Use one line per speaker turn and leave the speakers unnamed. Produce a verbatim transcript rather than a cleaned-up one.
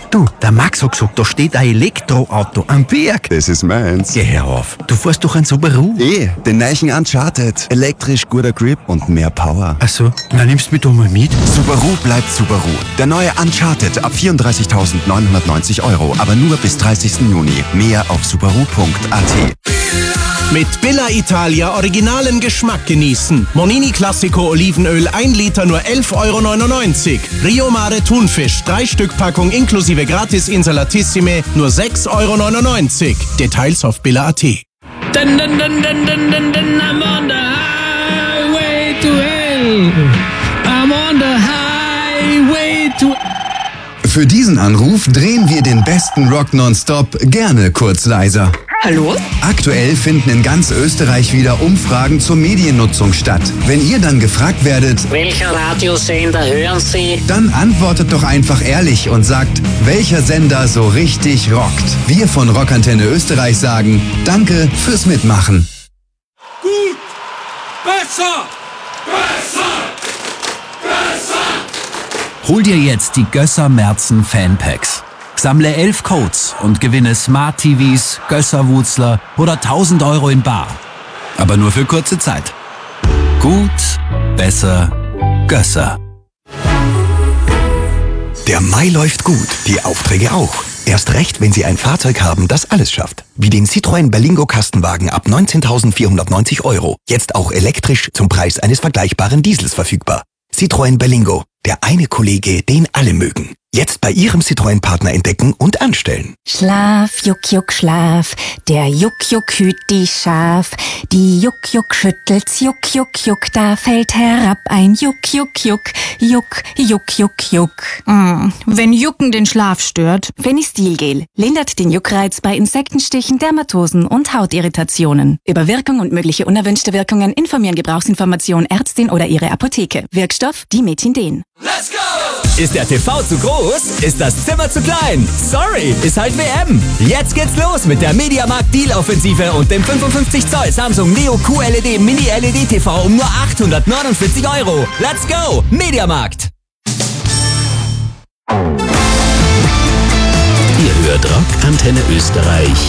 Du, der Max hat gesagt, da steht ein Elektroauto am Berg.
Das ist meins.
Geh her auf. Du fährst doch einen Subaru.
Eh, den neuen Uncharted. Elektrisch, guter Grip und mehr Power.
Ach so, na nimmst du mich doch mal mit.
Subaru bleibt Subaru. Der neue Uncharted ab vierunddreißigtausendneunhundertneunzig Euro, aber nur bis dreißigsten Juni. Mehr auf subaru punkt a t.
Mit Billa Italia originalen Geschmack genießen. Monini Classico Olivenöl ein Liter nur elf Euro neunundneunzig. Rio Mare Thunfisch drei Stück Packung inklusive Gratis Insalatissime nur sechs Euro neunundneunzig. Details auf billa punkt a t.
Dun, dun, dun, dun, dun, dun, dun, I'm on the highway to hell. I'm on the highway to...
Für diesen Anruf drehen wir den besten Rock nonstop gerne kurz leiser.
Hallo?
Aktuell finden in ganz Österreich wieder Umfragen zur Mediennutzung statt. Wenn ihr dann gefragt werdet,
welcher Radiosender hören Sie?
Dann antwortet doch einfach ehrlich und sagt, welcher Sender so richtig rockt. Wir von Rockantenne Österreich sagen, danke fürs Mitmachen.
Gut! Besser! Besser! Besser!
Hol dir jetzt die Gösser Merzen Fanpacks. Sammle elf Codes und gewinne Smart T Vs, Gösser-Wutzler oder tausend Euro in bar. Aber nur für kurze Zeit. Gut, besser, Gösser.
Der Mai läuft gut, die Aufträge auch. Erst recht, wenn Sie ein Fahrzeug haben, das alles schafft. Wie den Citroën Berlingo Kastenwagen ab neunzehntausendvierhundertneunzig Euro. Jetzt auch elektrisch zum Preis eines vergleichbaren Diesels verfügbar. Citroën Berlingo, der eine Kollege, den alle mögen. Jetzt bei Ihrem Citroën-Partner entdecken und anstellen.
Schlaf, Juck, Juck, Schlaf. Der Juck, Juck hüt die Schaf. Die Juck, Juck schüttelt's, Juck, Juck, Juck. Da fällt herab ein Juck, Juck, Juck. Juck, Juck, Juck, Juck.
Mm, wenn Jucken den Schlaf stört.
Fenistilgel lindert den Juckreiz bei Insektenstichen, Dermatosen und Hautirritationen. Über Wirkung und mögliche unerwünschte Wirkungen informieren Gebrauchsinformation Ärztin oder Ihre Apotheke. Wirkstoff Dimetindin.
Let's go! Ist der T V zu groß? Ist das Zimmer zu klein? Sorry, ist halt W M. Jetzt geht's los mit der Mediamarkt Deal-Offensive und dem fünfundfünfzig Zoll Samsung Neo Q L E D Mini L E D T V um nur achthundertneunundvierzig Euro. Let's go! Mediamarkt!
Ihr hört Rock Antenne Österreich